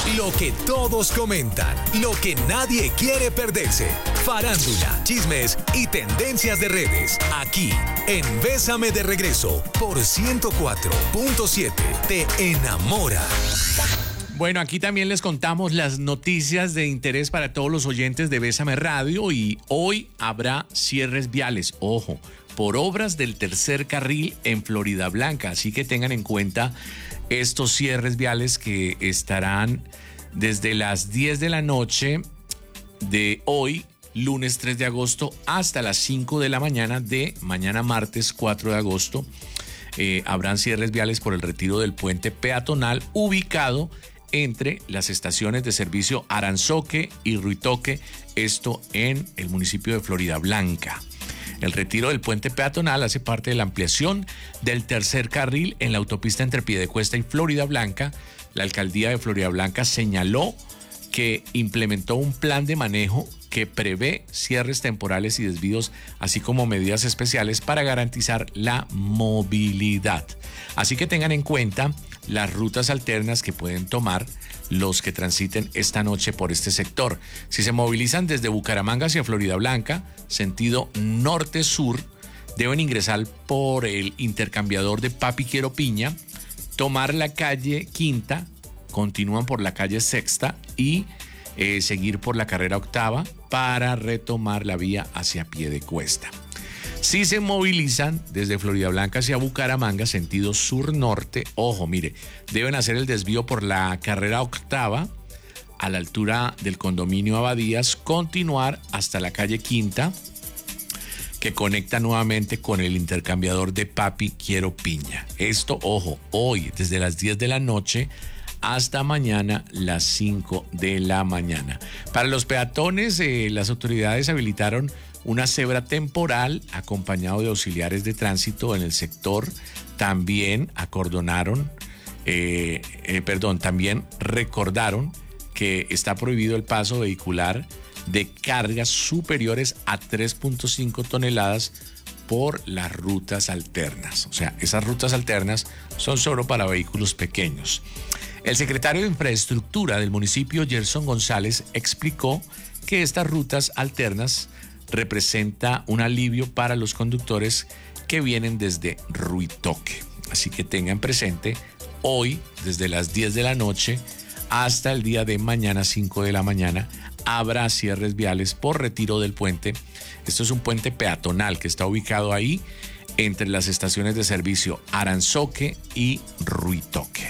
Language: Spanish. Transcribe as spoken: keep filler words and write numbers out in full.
Lo que todos comentan, lo que nadie quiere perderse. Farándula, chismes y tendencias de redes. Aquí, en Bésame de Regreso, por ciento cuatro punto siete. Te enamora. Bueno, aquí también les contamos las noticias de interés para todos los oyentes de Bésame Radio y hoy habrá cierres viales, ojo, por obras del tercer carril en Florida Blanca, así que tengan en cuenta estos cierres viales que estarán desde las diez de la noche de hoy, lunes tres de agosto, hasta las cinco de la mañana de mañana martes cuatro de agosto. Eh, habrán cierres viales por el retiro del puente peatonal ubicado entre las estaciones de servicio Aranzoque y Ruitoque, esto en el municipio de Florida Blanca. El retiro del puente peatonal hace parte de la ampliación del tercer carril en la autopista entre Piedecuesta y Florida Blanca. La alcaldía de Florida Blanca señaló que implementó un plan de manejo que prevé cierres temporales y desvíos, así como medidas especiales para garantizar la movilidad. Así que tengan en cuenta las rutas alternas que pueden tomar los que transiten esta noche por este sector. Si se movilizan desde Bucaramanga hacia Florida Blanca, sentido norte-sur, deben ingresar por el intercambiador de Papi Quiero Piña, tomar la calle Quinta, continúan por la calle Sexta y eh, seguir por la carrera octava para retomar la vía hacia Piedecuesta. Si se movilizan desde Florida Blanca hacia Bucaramanga, sentido sur-norte, ojo, mire, deben hacer el desvío por la carrera octava a la altura del condominio Abadías, continuar hasta la calle Quinta, que conecta nuevamente con el intercambiador de Papi Quiero Piña. Esto, ojo, hoy desde las diez de la noche hasta mañana las cinco de la mañana. Para los peatones, eh, las autoridades habilitaron una cebra temporal acompañado de auxiliares de tránsito en el sector. También acordonaron, eh, eh, perdón, también recordaron que está prohibido el paso vehicular de cargas superiores a tres punto cinco toneladas por las rutas alternas. O sea, esas rutas alternas son solo para vehículos pequeños. El secretario de Infraestructura del municipio, Gerson González, explicó que estas rutas alternas representa un alivio para los conductores que vienen desde Ruitoque. Así que tengan presente, hoy desde las diez de la noche hasta el día de mañana cinco de la mañana habrá cierres viales por retiro del puente. Esto es un puente peatonal que está ubicado ahí entre las estaciones de servicio Aranzoque y Ruitoque.